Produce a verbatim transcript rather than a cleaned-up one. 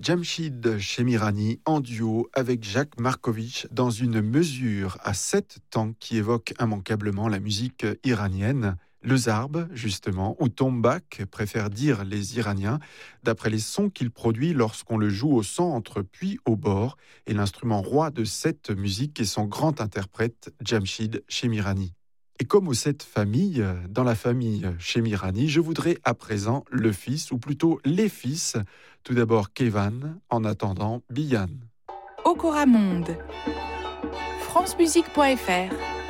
Jamshid Shemirani en duo avec Jacques Markovitch dans une mesure à sept temps qui évoque immanquablement la musique iranienne. Le zarb, justement, ou tombak, préfèrent dire les Iraniens, d'après les sons qu'il produit lorsqu'on le joue au centre puis au bord, et l'instrument roi de cette musique est son grand interprète, Jamshid Shemirani. Et comme aux sept familles, dans la famille Shemirani, je voudrais à présent le fils, ou plutôt les fils. Tout d'abord Kevan, en attendant Biyan. Okora Monde, francemusique point f r